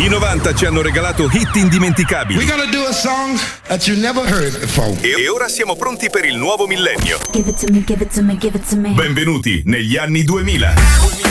I 90 ci hanno regalato hit indimenticabili. We're gonna do a song that you never heard before. E ora siamo pronti per il nuovo millennio. Give it to me, give it to me, give it to me. Benvenuti negli anni 2000.